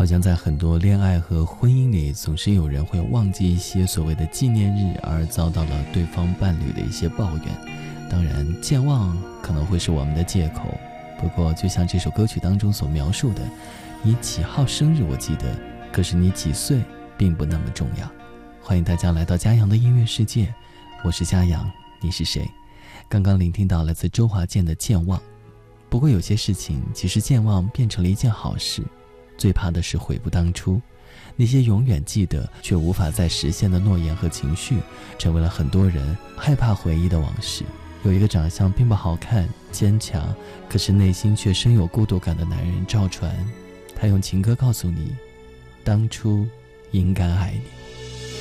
好像在很多恋爱和婚姻里，总是有人会忘记一些所谓的纪念日，而遭到了对方伴侣的一些抱怨。当然，健忘可能会是我们的借口，不过就像这首歌曲当中所描述的，你几号生日我记得，可是你几岁并不那么重要。欢迎大家来到嘉阳的音乐世界，我是嘉阳，你是谁？刚刚聆听到来自周华健的健忘。不过有些事情其实健忘变成了一件好事，最怕的是悔不当初。那些永远记得却无法再实现的诺言和情绪，成为了很多人害怕回忆的往事。有一个长相并不好看、坚强，可是内心却深有孤独感的男人赵传，他用情歌告诉你，当初应该爱你。